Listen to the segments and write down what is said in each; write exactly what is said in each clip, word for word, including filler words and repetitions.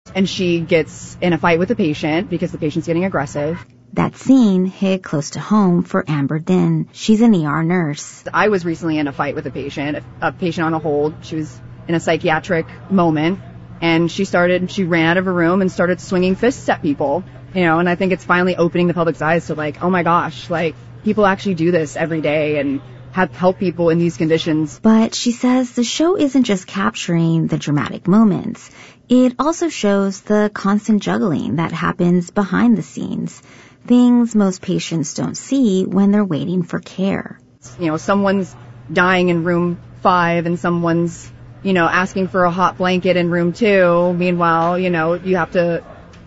and she gets in a fight with the patient because the patient's getting aggressive. That scene hit close to home for Amber Din. She's an E R nurse. I was recently in a fight with a patient, a patient on a hold. She was in a psychiatric moment, and she started, she ran out of a room and started swinging fists at people, you know, and I think it's finally opening the public's eyes to like, oh my gosh, like people actually do this every day and have help people in these conditions. But she says the show isn't just capturing the dramatic moments. It also shows the constant juggling that happens behind the scenes. Things most patients don't see when they're waiting for care. You know, someone's dying in room five and someone's, you know, asking for a hot blanket in room two. Meanwhile, you know, you have to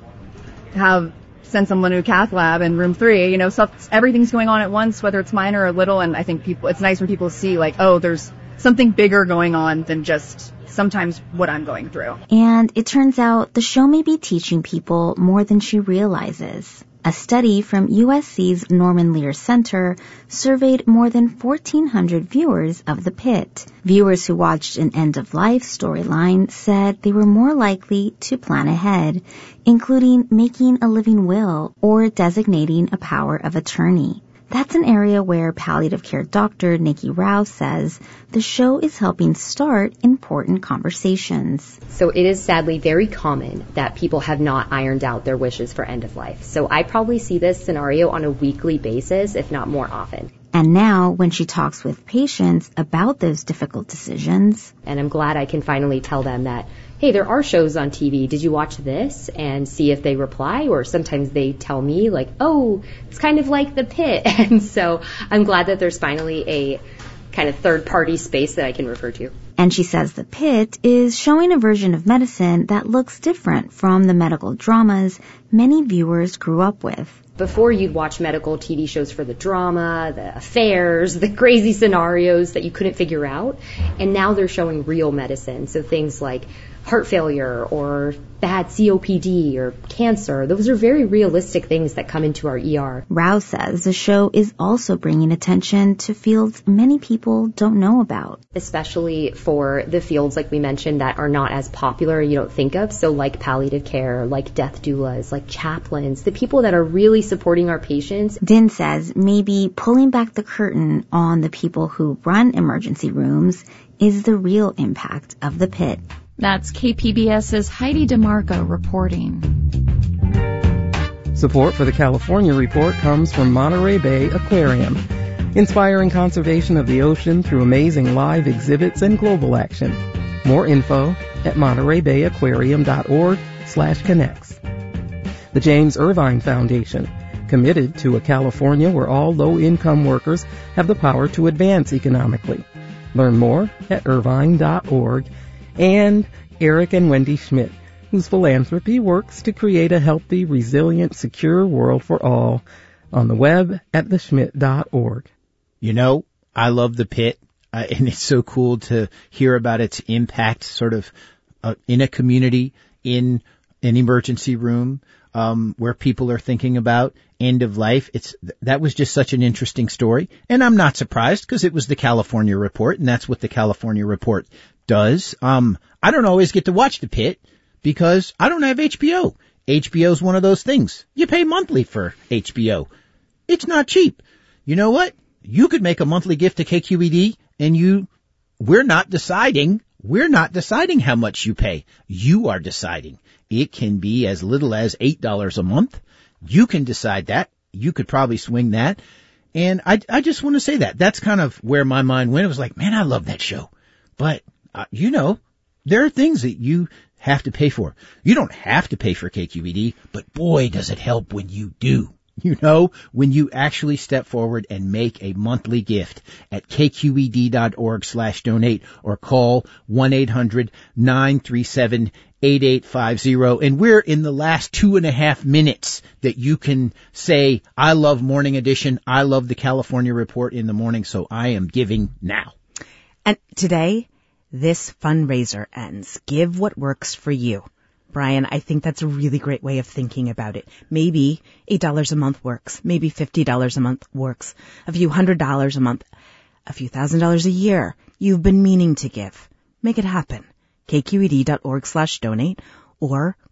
have send someone to a cath lab in room three. You know, so everything's going on at once, whether it's minor or little. And I think people, it's nice when people see like, oh, there's something bigger going on than just sometimes what I'm going through. And it turns out the show may be teaching people more than she realizes. A study from U S C's Norman Lear Center surveyed more than fourteen hundred viewers of The Pit. Viewers who watched an end-of-life storyline said they were more likely to plan ahead, including making a living will or designating a power of attorney. That's an area where palliative care doctor Nikki Rao says the show is helping start important conversations. So it is sadly very common that people have not ironed out their wishes for end of life. So I probably see this scenario on a weekly basis, if not more often. And now when she talks with patients about those difficult decisions. And I'm glad I can finally tell them that, hey, there are shows on T V. Did you watch this? And see if they reply. Or sometimes they tell me like, oh, it's kind of like The Pit. And so I'm glad that there's finally a kind of third party space that I can refer to. And she says The Pit is showing a version of medicine that looks different from the medical dramas many viewers grew up with. Before, you'd watch medical T V shows for the drama, the affairs, the crazy scenarios that you couldn't figure out. And now they're showing real medicine. So things like heart failure or bad C O P D or cancer. Those are very realistic things that come into our E R. Rao says the show is also bringing attention to fields many people don't know about. Especially for the fields, like we mentioned, that are not as popular you don't think of. So like palliative care, like death doulas, like chaplains, the people that are really supporting our patients. Din says maybe pulling back the curtain on the people who run emergency rooms is the real impact of The Pit. That's K P B S's Heidi DeMarco reporting. Support for the California Report comes from Monterey Bay Aquarium, inspiring conservation of the ocean through amazing live exhibits and global action. More info at monterey bay aquarium dot org slash connects. The James Irvine Foundation, committed to a California where all low-income workers have the power to advance economically. Learn more at irvine dot org. And Eric and Wendy Schmidt, whose philanthropy works to create a healthy, resilient, secure world for all, on the web at the schmidt dot org. You know, I love The Pit, uh, and it's so cool to hear about its impact sort of uh, in a community, in an emergency room, um, where people are thinking about end of life. It's that was just such an interesting story, and I'm not surprised because it was the California Report, and that's what the California Report does. Um, I don't always get to watch The Pit because I don't have H B O. H B O is one of those things. You pay monthly for H B O. It's not cheap. You know what? You could make a monthly gift to K Q E D and you, we're not deciding, we're not deciding how much you pay. You are deciding. It can be as little as eight dollars a month. You can decide that. You could probably swing that. And I, I just want to say that. That's kind of where my mind went. It was like, man, I love that show. But Uh, you know, there are things that you have to pay for. You don't have to pay for K Q E D, but boy, does it help when you do. You know, when you actually step forward and make a monthly gift at k q e d dot org slash donate or call one eight hundred nine three seven eight eight five zero. And we're in the last two and a half minutes that you can say, I love Morning Edition. I love the California Report in the morning. So I am giving now. And today, this fundraiser ends. Give what works for you. Brian, I think that's a really great way of thinking about it. Maybe eight dollars a month works. Maybe fifty dollars a month works. A few hundred dollars a month. A few thousand dollars a year. You've been meaning to give. Make it happen. k q e d dot org slash donate or